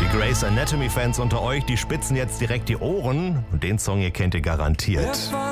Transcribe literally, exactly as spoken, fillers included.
Grey's Anatomy-Fans unter euch, die spitzen jetzt direkt die Ohren. Und den Song, ihr kennt ihr garantiert.